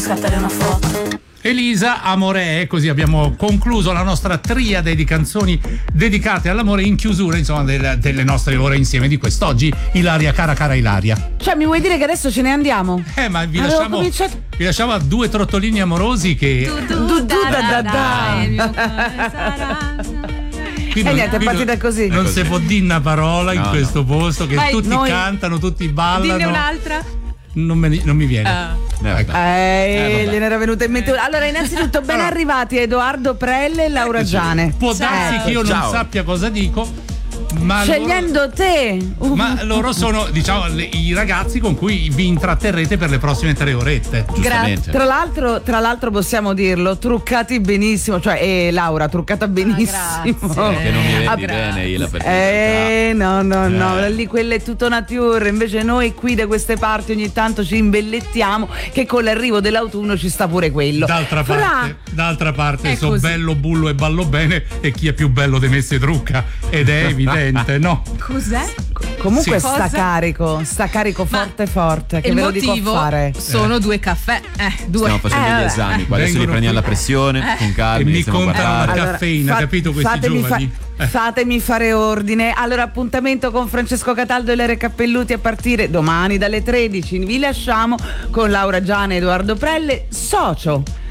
scattare una foto. Elisa, Amore, così abbiamo concluso la nostra triade di canzoni dedicate all'amore in chiusura, insomma, delle nostre ore insieme di quest'oggi. Ilaria, cara Ilaria. Cioè, mi vuoi dire che adesso ce ne andiamo? Ma vi lasciamo a due trottolini amorosi che... E niente, è partita così. Non si può dire una parola in questo posto, che tutti cantano, tutti ballano. Dinne un'altra. Non mi viene. Gliene era venuta in mente. Allora, innanzitutto, ben arrivati Edoardo Prelle e Laura Giane. Può darsi che io non sappia cosa dico, ma scegliendo te. Ma loro sono, diciamo, i ragazzi con cui vi intratterrete per le prossime 3 orette. Giustamente. Tra l'altro possiamo dirlo, truccati benissimo, cioè Laura truccata benissimo. Che non mi vedi bene io la personalità. No, lì quella è tutto nature, invece noi qui da queste parti ogni tanto ci imbellettiamo che con l'arrivo dell'autunno ci sta pure quello. D'altra parte so bello, bullo e ballo bene, e chi è più bello di me si trucca, ed è evidente, no? Cos'è? Comunque sta carico forte, che ve lo dico a fare. Sono 2 caffè. Stiamo facendo gli esami, qua adesso li prendiamo la pressione con calma, e mi iniziamo a contano la caffeina, capito, questi giovani. Fatemi fare ordine. Allora, appuntamento con Francesco Cataldo e Lere Cappelluti a partire domani dalle 13. Vi lasciamo con Laura Giane e Edoardo Prelle, socio